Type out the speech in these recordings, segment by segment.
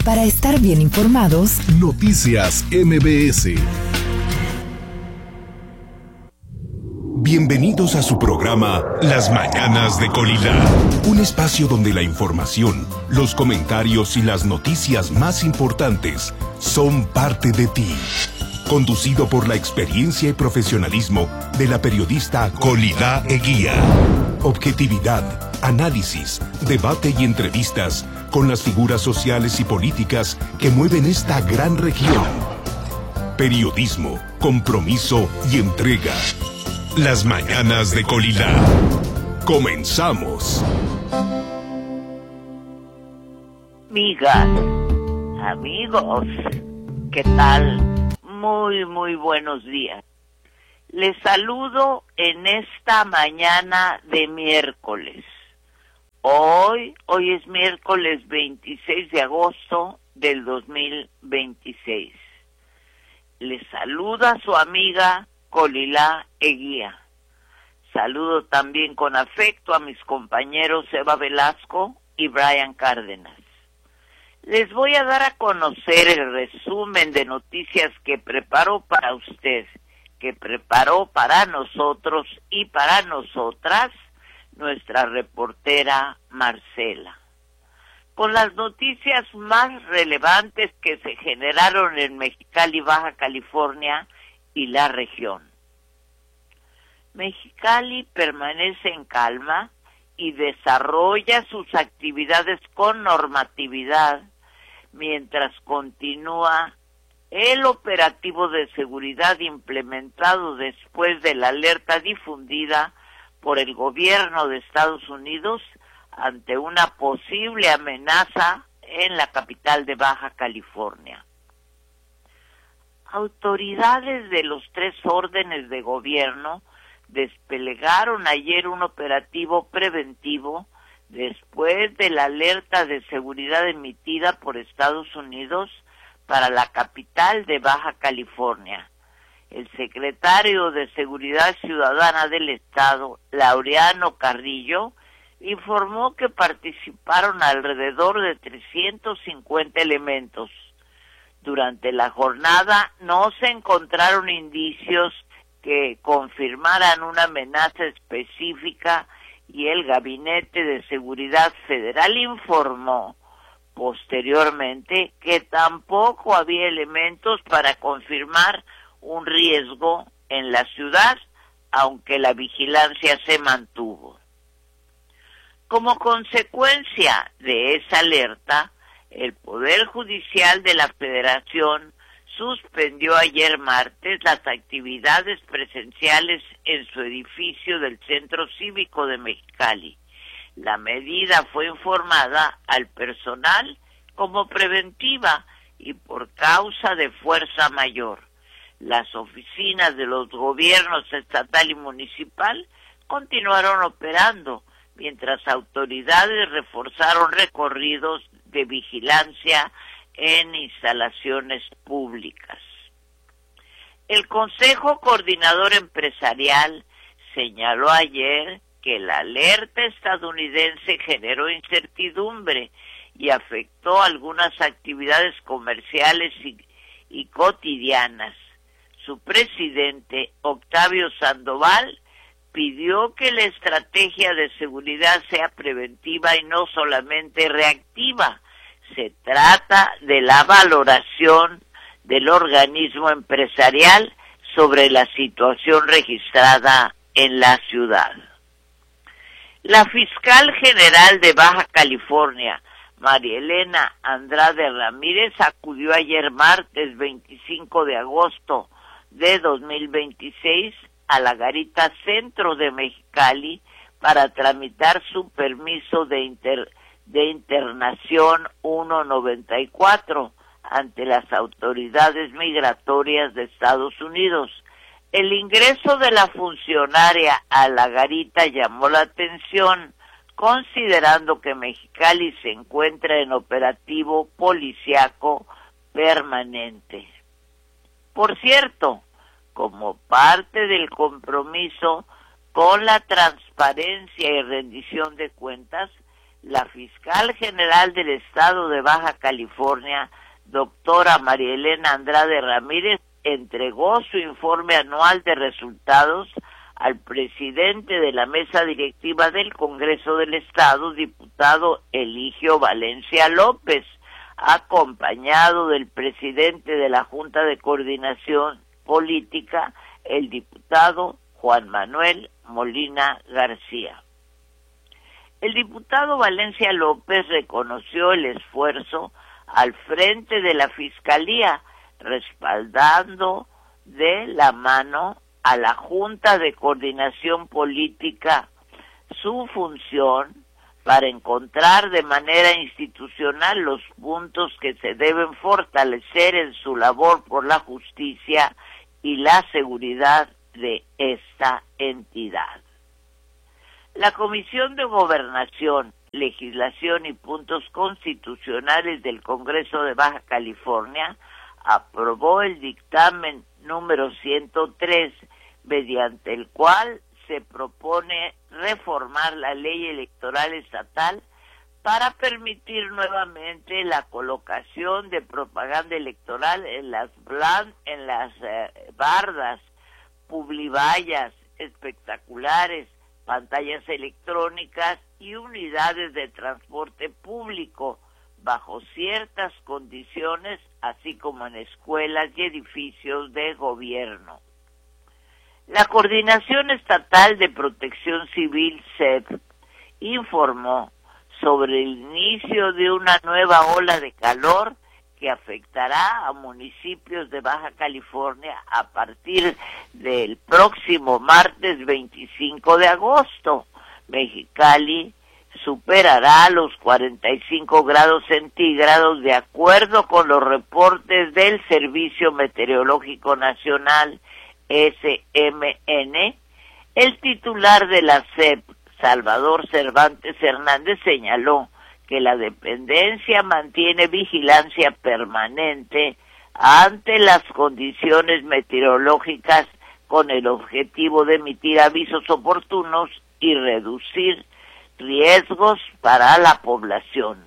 Para estar bien informados, Noticias MBS. Bienvenidos a su programa Las Mañanas de Colila, un espacio donde la información, los comentarios y las noticias más importantes son parte de ti. Conducido por la experiencia y profesionalismo de la periodista Colila Eguía. Objetividad, análisis, debate y entrevistas con las figuras sociales y políticas que mueven esta gran región. Periodismo, compromiso y entrega. Las Mañanas de Colila. Comenzamos. Amigas, amigos, ¿qué tal? Muy buenos días. Les saludo en esta mañana de miércoles. Hoy es miércoles 26 de agosto del 2026. Les saluda su amiga Colila Eguía. Saludo también con afecto a mis compañeros Eva Velasco y Brian Cárdenas. Les voy a dar a conocer el resumen de noticias que preparó para usted, que preparó para nosotros y para nosotras nuestra reportera Marcela. Con las noticias más relevantes que se generaron en Mexicali, Baja California y la región. Mexicali permanece en calma y desarrolla sus actividades con normatividad mientras continúa el operativo de seguridad implementado después de la alerta difundida por el gobierno de Estados Unidos ante una posible amenaza en la capital de Baja California. Autoridades de los 3 órdenes de gobierno desplegaron ayer un operativo preventivo después de la alerta de seguridad emitida por Estados Unidos para la capital de Baja California. El secretario de Seguridad Ciudadana del Estado, Laureano Carrillo, informó que participaron alrededor de 350 elementos. Durante la jornada no se encontraron indicios que confirmaran una amenaza específica y el Gabinete de Seguridad Federal informó posteriormente que tampoco había elementos para confirmar un riesgo en la ciudad, aunque la vigilancia se mantuvo. Como consecuencia de esa alerta, el Poder Judicial de la Federación suspendió ayer martes las actividades presenciales en su edificio del Centro Cívico de Mexicali. La medida fue informada al personal como preventiva y por causa de fuerza mayor. Las oficinas de los gobiernos estatal y municipal continuaron operando, mientras autoridades reforzaron recorridos de vigilancia en instalaciones públicas. El Consejo Coordinador Empresarial señaló ayer que la alerta estadounidense generó incertidumbre y afectó algunas actividades comerciales y cotidianas. Su presidente, Octavio Sandoval, pidió que la estrategia de seguridad sea preventiva y no solamente reactiva. Se trata de la valoración del organismo empresarial sobre la situación registrada en la ciudad. La fiscal general de Baja California, María Elena Andrade Ramírez, acudió ayer martes 25 de agosto de 2026 a la Garita Centro de Mexicali para tramitar su permiso de internación 194 ante las autoridades migratorias de Estados Unidos. El ingreso de la funcionaria a la garita llamó la atención, considerando que Mexicali se encuentra en operativo policiaco permanente. Por cierto, como parte del compromiso con la transparencia y rendición de cuentas, la fiscal general del estado de Baja California, doctora María Elena Andrade Ramírez, entregó su informe anual de resultados al presidente de la mesa directiva del Congreso del Estado, diputado Eligio Valencia López, acompañado del presidente de la Junta de Coordinación Política, el diputado Juan Manuel Molina García. El diputado Valencia López reconoció el esfuerzo al frente de la Fiscalía, respaldando de la mano a la Junta de Coordinación Política su función para encontrar de manera institucional los puntos que se deben fortalecer en su labor por la justicia y la seguridad de esta entidad. La Comisión de Gobernación, Legislación y Puntos Constitucionales del Congreso de Baja California aprobó el dictamen número 103, mediante el cual se propone reformar la ley electoral estatal para permitir nuevamente la colocación de propaganda electoral en las bardas, publivallas, espectaculares, pantallas electrónicas y unidades de transporte público bajo ciertas condiciones, así como en escuelas y edificios de gobierno. La Coordinación Estatal de Protección Civil, CEP, informó sobre el inicio de una nueva ola de calor que afectará a municipios de Baja California a partir del próximo martes 25 de agosto. Mexicali superará los 45 grados centígrados de acuerdo con los reportes del Servicio Meteorológico Nacional, SMN. El titular de la CEP, Salvador Cervantes Hernández, señaló que la dependencia mantiene vigilancia permanente ante las condiciones meteorológicas con el objetivo de emitir avisos oportunos y reducir riesgos para la población.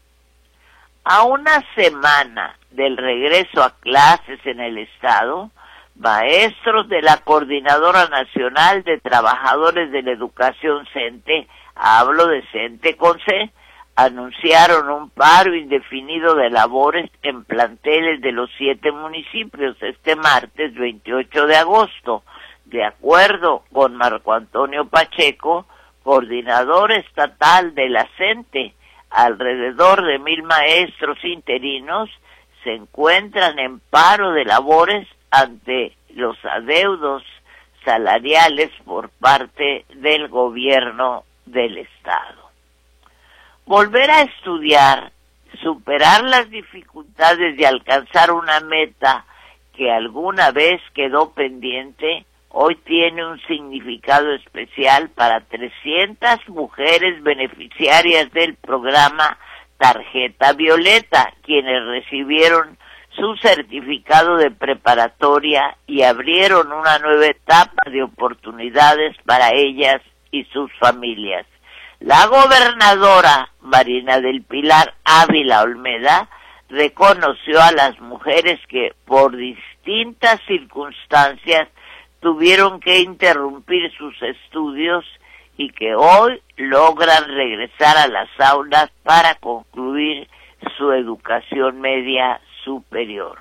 A una semana del regreso a clases en el estado, maestros de la Coordinadora Nacional de Trabajadores de la Educación CENTE, hablo de CENTE con C, anunciaron un paro indefinido de labores en planteles de los 7 municipios este martes 28 de agosto. De acuerdo con Marco Antonio Pacheco, coordinador estatal de la CENTE, alrededor de 1,000 maestros interinos se encuentran en paro de labores ante los adeudos salariales por parte del gobierno del estado. Volver a estudiar, superar las dificultades de alcanzar una meta que alguna vez quedó pendiente, hoy tiene un significado especial para 300 mujeres beneficiarias del programa Tarjeta Violeta, quienes recibieron su certificado de preparatoria y abrieron una nueva etapa de oportunidades para ellas y sus familias. La gobernadora Marina del Pilar Ávila Olmeda reconoció a las mujeres que por distintas circunstancias tuvieron que interrumpir sus estudios y que hoy logran regresar a las aulas para concluir su educación media superior.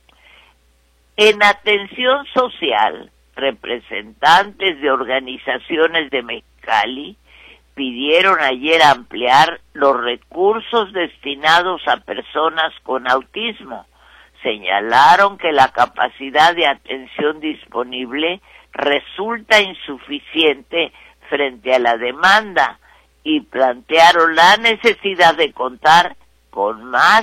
En atención social, representantes de organizaciones de Mexicali pidieron ayer ampliar los recursos destinados a personas con autismo. Señalaron que la capacidad de atención disponible resulta insuficiente frente a la demanda y plantearon la necesidad de contar con más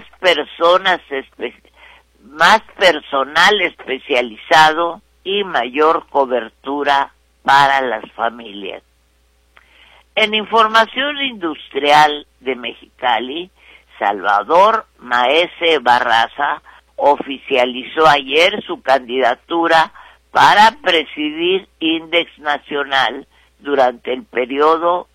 personal especializado y mayor cobertura para las familias. En información industrial de Mexicali, Salvador Maese Barraza oficializó ayer su candidatura para presidir Index Nacional durante el periodo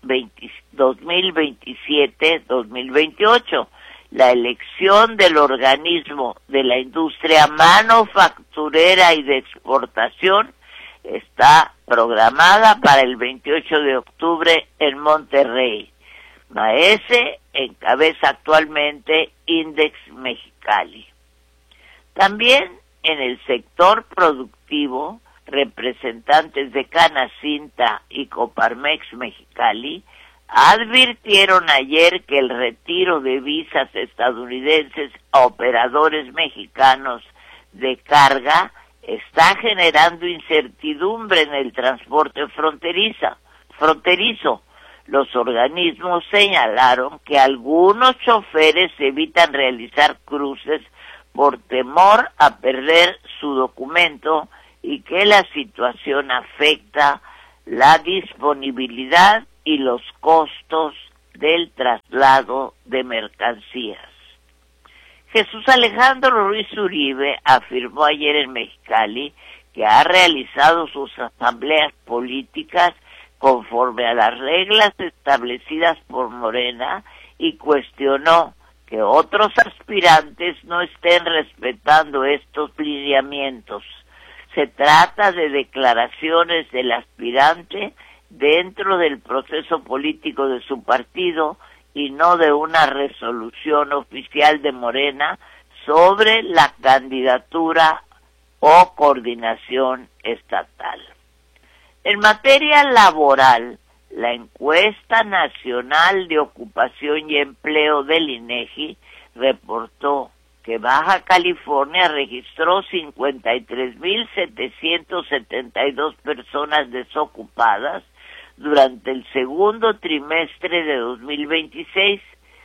2027-2028. La elección del organismo de la industria manufacturera y de exportación está programada para el 28 de octubre en Monterrey. Maese encabeza actualmente Index Mexicali. También en el sector productivo, representantes de Canacintra y Coparmex Mexicali advirtieron ayer que el retiro de visas estadounidenses a operadores mexicanos de carga está generando incertidumbre en el transporte fronterizo. Los organismos señalaron que algunos choferes evitan realizar cruces por temor a perder su documento y que la situación afecta la disponibilidad y los costos del traslado de mercancías. Jesús Alejandro Ruiz Uribe afirmó ayer en Mexicali que ha realizado sus asambleas políticas conforme a las reglas establecidas por Morena y cuestionó que otros aspirantes no estén respetando estos lineamientos. Se trata de declaraciones del aspirante dentro del proceso político de su partido y no de una resolución oficial de Morena sobre la candidatura o coordinación estatal. En materia laboral, la encuesta nacional de ocupación y empleo del INEGI reportó que Baja California registró 53.772 personas desocupadas durante el segundo trimestre de 2026,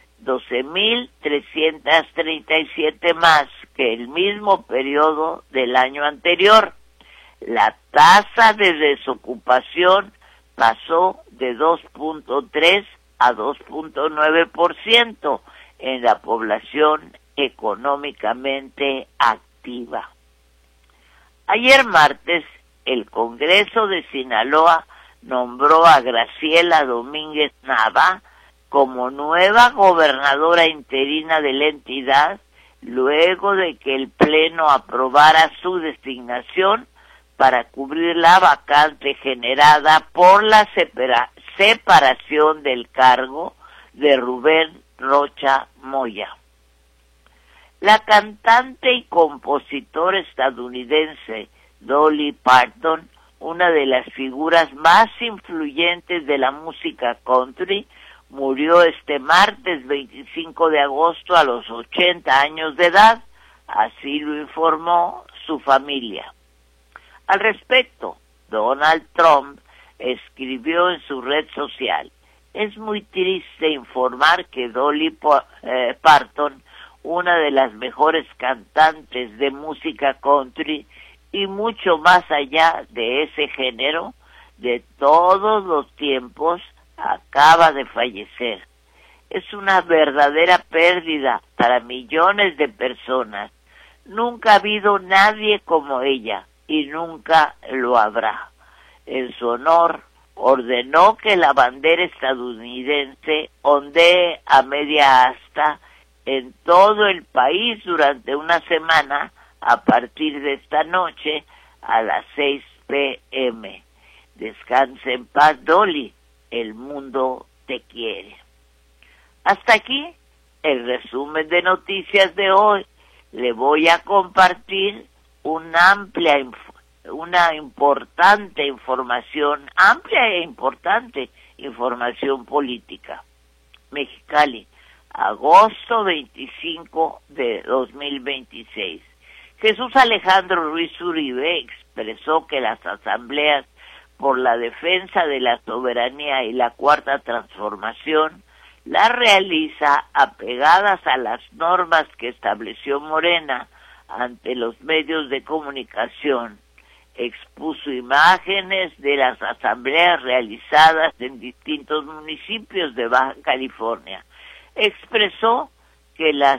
12.337 más que el mismo periodo del año anterior. La tasa de desocupación pasó de 2.3 a 2.9% en la población económicamente activa. Ayer martes, el Congreso de Sinaloa nombró a Graciela Domínguez Nava como nueva gobernadora interina de la entidad, luego de que el Pleno aprobara su designación para cubrir la vacante generada por la separación del cargo de Rubén Rocha Moya. La cantante y compositora estadounidense Dolly Parton, una de las figuras más influyentes de la música country, murió este martes 25 de agosto a los 80 años de edad, así lo informó su familia. Al respecto, Donald Trump escribió en su red social: es muy triste informar que Dolly Parton, una de las mejores cantantes de música country y mucho más allá de ese género, de todos los tiempos, acaba de fallecer. Es una verdadera pérdida para millones de personas. Nunca ha habido nadie como ella y nunca lo habrá. En su honor, ordenó que la bandera estadounidense ondee a media asta en todo el país durante una semana a partir de esta noche a las 6 p.m. Descanse en paz, Dolly. El mundo te quiere. Hasta aquí el resumen de noticias de hoy. Le voy a compartir una amplia e importante información política. Mexicali, agosto 25 de 2026. Jesús Alejandro Ruiz Uribe expresó que las asambleas por la defensa de la soberanía y la cuarta transformación las realiza apegadas a las normas que estableció Morena ante los medios de comunicación. Expuso imágenes de las asambleas realizadas en distintos municipios de Baja California. Expresó que las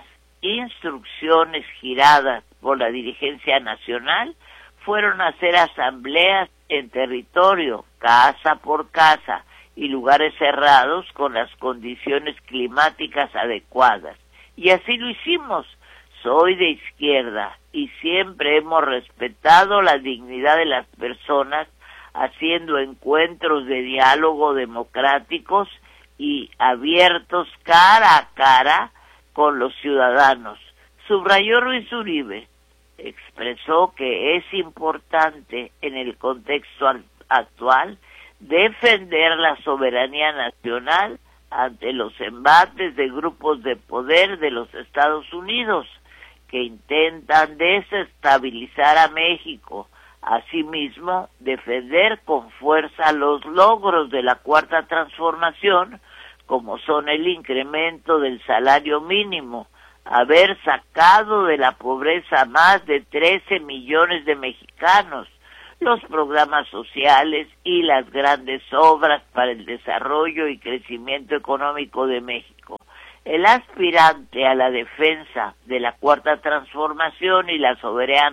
instrucciones giradas por la dirigencia nacional fueron a hacer asambleas en territorio, casa por casa y lugares cerrados con las condiciones climáticas adecuadas. Y así lo hicimos. Soy de izquierda y siempre hemos respetado la dignidad de las personas, haciendo encuentros de diálogo democráticos y abiertos cara a cara con los ciudadanos. Subrayó Ruiz Uribe. Expresó que es importante en el contexto actual defender la soberanía nacional ante los embates de grupos de poder de los Estados Unidos que intentan desestabilizar a México. Asimismo, defender con fuerza los logros de la Cuarta Transformación, como son el incremento del salario mínimo, haber sacado de la pobreza a más de 13 millones de mexicanos, los programas sociales y las grandes obras para el desarrollo y crecimiento económico de México. El aspirante a la defensa de la Cuarta Transformación y la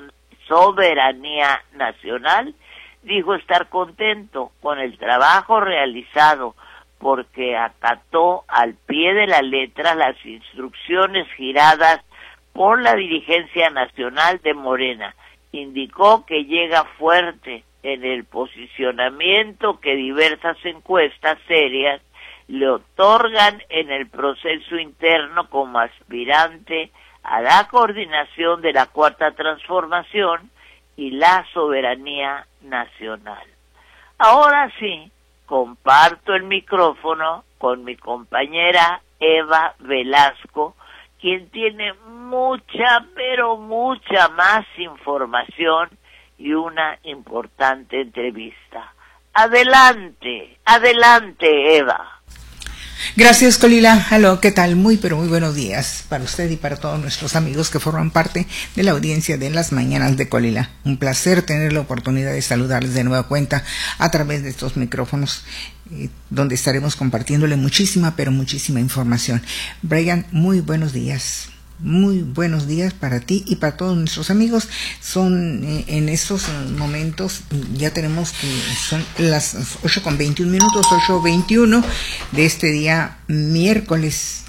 soberanía nacional dijo estar contento con el trabajo realizado porque acató al pie de la letra las instrucciones giradas por la dirigencia nacional de Morena. Indicó que llega fuerte en el posicionamiento que diversas encuestas serias le otorgan en el proceso interno como aspirante a la coordinación de la Cuarta Transformación y la soberanía nacional. Ahora sí, comparto el micrófono con mi compañera Eva Velasco, quien tiene mucha, pero mucha más información y una importante entrevista. Adelante, adelante, Eva. Gracias, Colila. Aló, ¿qué tal? Muy, pero muy buenos días para usted y para todos nuestros amigos que forman parte de la audiencia de las mañanas de Colila. Un placer tener la oportunidad de saludarles de nueva cuenta a través de estos micrófonos, donde estaremos compartiéndole muchísima, pero muchísima información. Brian, muy buenos días. Muy buenos días para ti y para todos nuestros amigos. Son en estos momentos, ya tenemos que son las 8:21 minutos, 8:21 de este día miércoles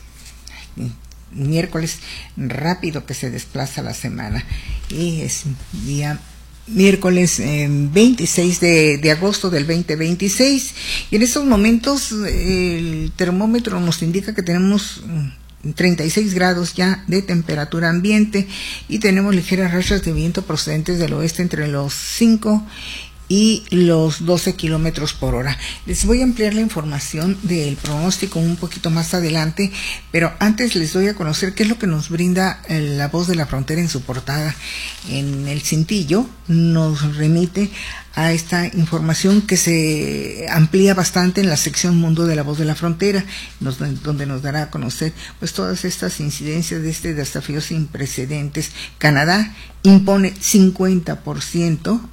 rápido que se desplaza la semana, y es día miércoles 26 de agosto del 2026, y en estos momentos el termómetro nos indica que tenemos 36 grados ya de temperatura ambiente y tenemos ligeras rachas de viento procedentes del oeste entre los 5 y los 12 kilómetros por hora. Les voy a ampliar la información del pronóstico un poquito más adelante, pero antes les doy a conocer qué es lo que nos brinda La Voz de la Frontera en su portada. En el cintillo nos remite a esta información que se amplía bastante en la sección Mundo de La Voz de la Frontera, donde nos dará a conocer pues todas estas incidencias de este desafío sin precedentes. Canadá impone 50%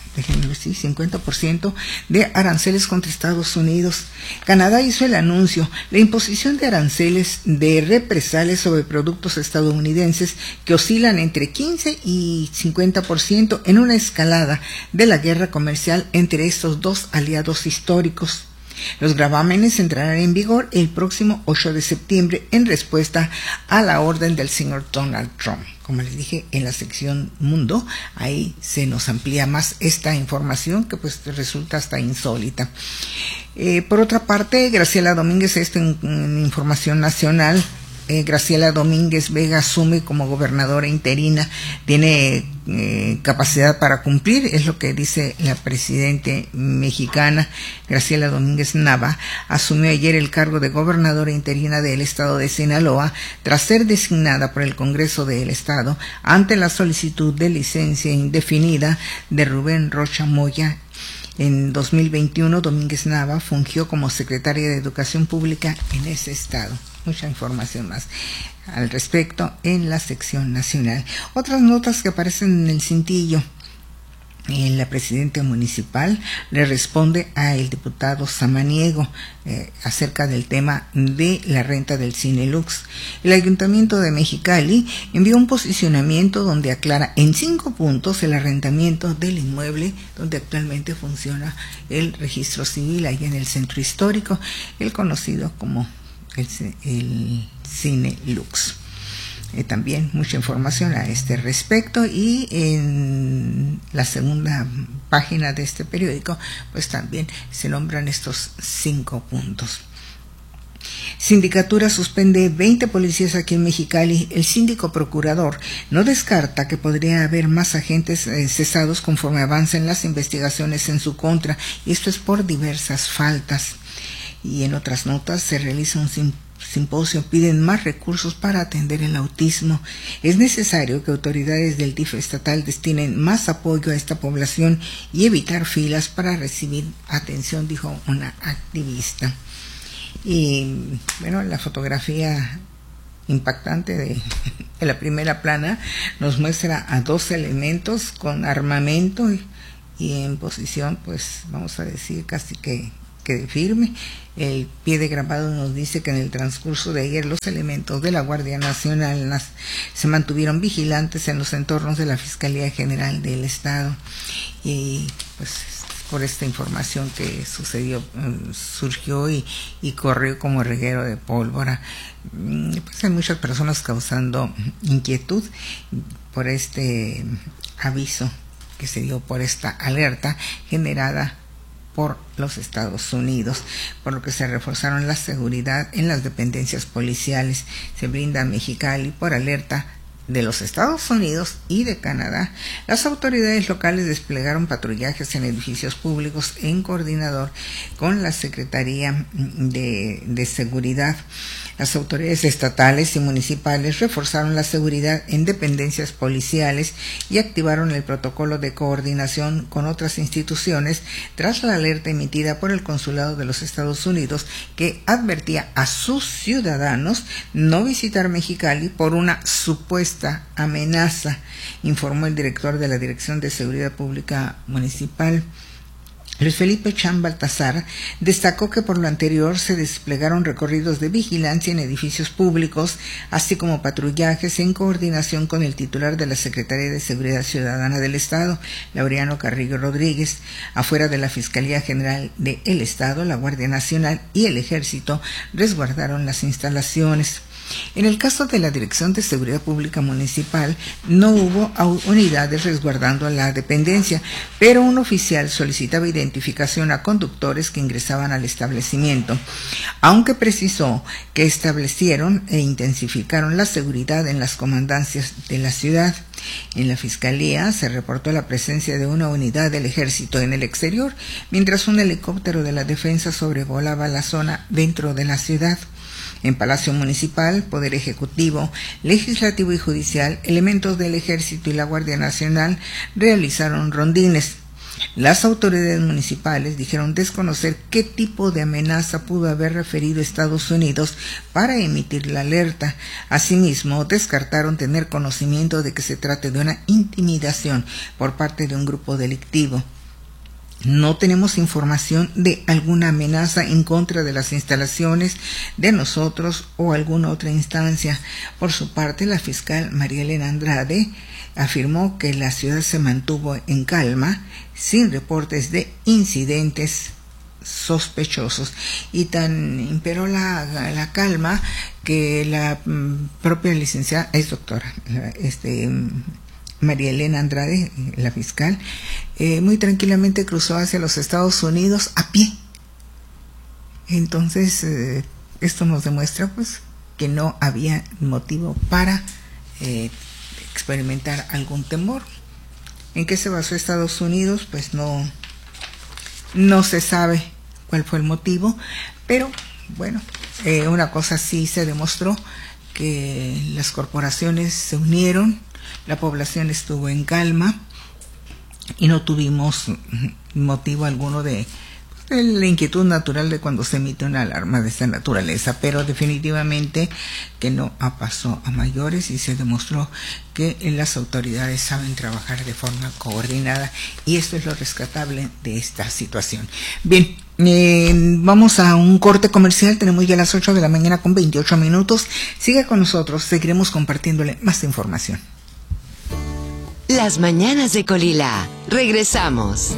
de aranceles contra Estados Unidos. Canadá hizo el anuncio, la imposición de aranceles de represalias sobre productos estadounidenses que oscilan entre 15 y 50% en una escalada de la guerra comercial entre estos dos aliados históricos. Los gravámenes entrarán en vigor el próximo 8 de septiembre en respuesta a la orden del señor Donald Trump. Como les dije, en la sección Mundo, ahí se nos amplía más esta información que pues resulta hasta insólita. Por otra parte, Graciela Domínguez, esto en información nacional, Graciela Domínguez Vega asume como gobernadora interina, tiene capacidad para cumplir, es lo que dice la presidente mexicana. Graciela Domínguez Nava asumió ayer el cargo de gobernadora interina del estado de Sinaloa tras ser designada por el Congreso del Estado ante la solicitud de licencia indefinida de Rubén Rocha Moya. En 2021, Domínguez Nava fungió como secretaria de Educación Pública en ese estado. Mucha información más al respecto en la sección nacional. Otras notas que aparecen en el cintillo. la presidenta municipal le responde al diputado Samaniego acerca del tema de la renta del Cine Lux. El Ayuntamiento de Mexicali envió un posicionamiento donde aclara en 5 puntos el arrendamiento del inmueble donde actualmente funciona el registro civil allá en el centro histórico, el conocido como el Cine Lux. También mucha información a este respecto, y en la segunda página de este periódico pues también se nombran estos 5 puntos. Sindicatura suspende 20 policías aquí en Mexicali. El síndico procurador no descarta que podría haber más agentes cesados conforme avancen las investigaciones en su contra, y esto es por diversas faltas. Y en otras notas se realiza un simposio, piden más recursos para atender el autismo. Es necesario que autoridades del DIF estatal destinen más apoyo a esta población y evitar filas para recibir atención, dijo una activista. Y bueno, la fotografía impactante de la primera plana nos muestra a 2 elementos con armamento y en posición, pues vamos a decir casi que firme. El pie de grabado nos dice que en el transcurso de ayer los elementos de la Guardia Nacional se mantuvieron vigilantes en los entornos de la Fiscalía General del Estado, y pues por esta información que surgió y corrió como reguero de pólvora. Pues hay muchas personas causando inquietud por este aviso que se dio, por esta alerta generada por los Estados Unidos, por lo que se reforzaron la seguridad en las dependencias policiales. Se brinda a Mexicali por alerta de los Estados Unidos y de Canadá. Las autoridades locales desplegaron patrullajes en edificios públicos en coordinador con la Secretaría de Seguridad. Las autoridades estatales y municipales reforzaron la seguridad en dependencias policiales y activaron el protocolo de coordinación con otras instituciones tras la alerta emitida por el Consulado de los Estados Unidos, que advertía a sus ciudadanos no visitar Mexicali por una supuesta amenaza, informó el director de la Dirección de Seguridad Pública Municipal. Luis Felipe Chan Baltasar destacó que por lo anterior se desplegaron recorridos de vigilancia en edificios públicos, así como patrullajes en coordinación con el titular de la Secretaría de Seguridad Ciudadana del Estado, Laureano Carrillo Rodríguez. Afuera de la Fiscalía General del Estado, la Guardia Nacional y el Ejército resguardaron las instalaciones. En el caso de la Dirección de Seguridad Pública Municipal, no hubo unidades resguardando la dependencia, pero un oficial solicitaba identificación a conductores que ingresaban al establecimiento, aunque precisó que establecieron e intensificaron la seguridad en las comandancias de la ciudad. En la Fiscalía se reportó la presencia de una unidad del Ejército en el exterior, mientras un helicóptero de la Defensa sobrevolaba la zona dentro de la ciudad. En Palacio Municipal, Poder Ejecutivo, Legislativo y Judicial, elementos del Ejército y la Guardia Nacional realizaron rondines. Las autoridades municipales dijeron desconocer qué tipo de amenaza pudo haber referido Estados Unidos para emitir la alerta. Asimismo, descartaron tener conocimiento de que se trate de una intimidación por parte de un grupo delictivo. No tenemos información de alguna amenaza en contra de las instalaciones de nosotros o alguna otra instancia. Por su parte, la fiscal María Elena Andrade afirmó que la ciudad se mantuvo en calma, sin reportes de incidentes sospechosos, y tan imperó la calma que la propia licenciada, es doctora, María Elena Andrade, la fiscal, muy tranquilamente cruzó hacia los Estados Unidos a pie. Entonces, esto nos demuestra pues que no había motivo para experimentar algún temor. ¿En qué se basó Estados Unidos? Pues no se sabe cuál fue el motivo, pero bueno, una cosa sí se demostró, que las corporaciones se unieron, la población estuvo en calma y no tuvimos motivo alguno de la inquietud natural de cuando se emite una alarma de esta naturaleza, pero definitivamente que no pasó a mayores y se demostró que las autoridades saben trabajar de forma coordinada y esto es lo rescatable de esta situación. Bien, vamos a un corte comercial, tenemos ya las 8 de la mañana con 28 minutos. Siga con nosotros, seguiremos compartiéndole más información. Las mañanas de Colila, regresamos.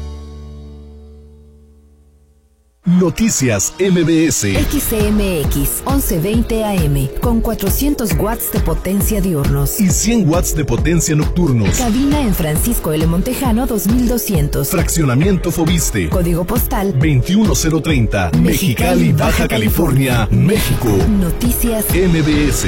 Noticias MBS. XCMX 1120 AM con 400 watts de potencia diurnos y 100 watts de potencia nocturnos. Cabina en Francisco L. Montejano 2200. Fraccionamiento Fobiste. Código postal 21030. Mexicali, Baja California, México. Noticias MBS.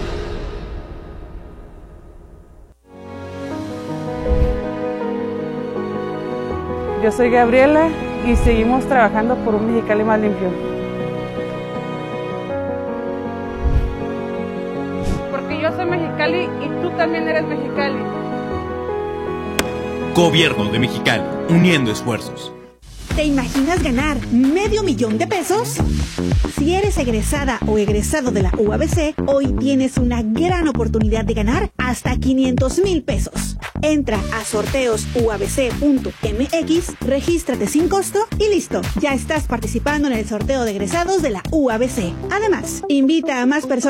Yo soy Gabriela y seguimos trabajando por un Mexicali más limpio. Porque yo soy Mexicali y tú también eres Mexicali. Gobierno de Mexicali, uniendo esfuerzos. ¿Te imaginas ganar $500,000 de pesos? Si eres egresada o egresado de la UABC, hoy tienes una gran oportunidad de ganar hasta $500,000 pesos. Entra a sorteosuabc.mx, regístrate sin costo y listo. Ya estás participando en el sorteo de egresados de la UABC. Además, invita a más personas